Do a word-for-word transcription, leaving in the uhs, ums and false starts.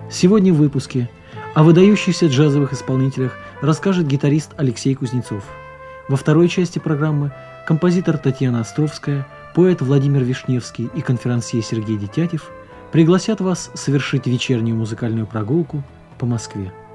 Сегодня в выпуске о выдающихся джазовых исполнителях расскажет гитарист Алексей Кузнецов. Во второй части программы композитор Татьяна Островская, поэт Владимир Вишневский и конферансье Сергей Детятев пригласят вас совершить вечернюю музыкальную прогулку по Москве.